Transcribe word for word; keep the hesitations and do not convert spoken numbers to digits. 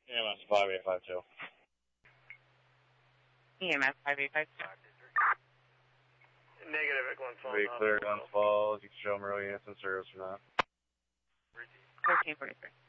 E M S five eight five two. E M S five eight five two. Negative at Glens Falls. Be clear, Glens Falls. You can show them early units in service for that. thirteen forty-three.